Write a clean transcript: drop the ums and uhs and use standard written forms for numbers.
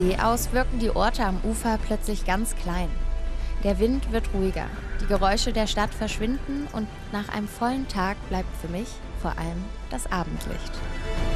Aus wirken die Orte am Ufer plötzlich ganz klein. Der Wind wird ruhiger, die Geräusche der Stadt verschwinden und nach einem vollen Tag bleibt für mich vor allem das Abendlicht.